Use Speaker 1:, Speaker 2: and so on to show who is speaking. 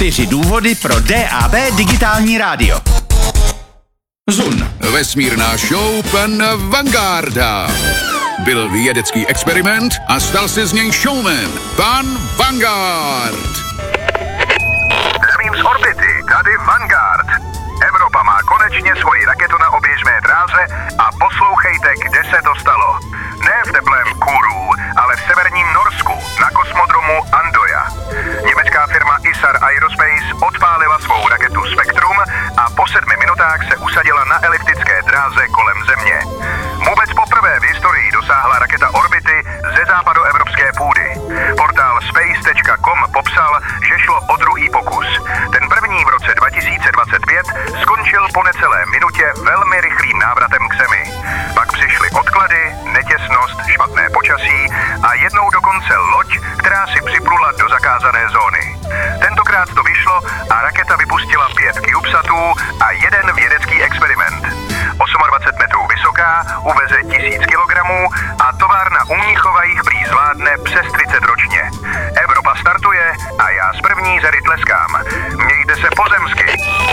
Speaker 1: 4 důvody pro DAB digitální rádio. Zun.
Speaker 2: Vesmírná show pan Vangarda. Byl vědecký experiment a stal se z něj showman. Pan Vanguard.
Speaker 3: Zdravím z orbity, tady Vanguard. Evropa má konečně svoji raketu na oběžné dráze a poslouchejte, kde se to stalo. Ne v teplém Kourou, ale v severním Norsku, na kosmodromu Andoja. Německá firma Isar Aerospace odpálila svou raketu Spektrum a po 7 minutách se usadila na eliptické dráze kolem Země. Vůbec poprvé v historii dosáhla raketa orbity ze západoevropské půdy. Portál space.com popsal, že šlo o druhý pokus. Ten první v roce 2025 skončil po necelé minutě velmi rychlým návratem k Zemi. Pak přišly odklady, netěsnost, špatné počasí a jednou dokonce loď, která si připlula do zakázané zóny. Tentokrát to vyšlo a raketa vypustila 5 CubeSatů a jeden vědecký experiment. 28 metrů vysoká, uveze 1000 kilogramů a továrna u Mnichova jich prý zvládne přes 30 ročně. Evropa startuje a já z první řady tleskám. Mějte se pozemsky.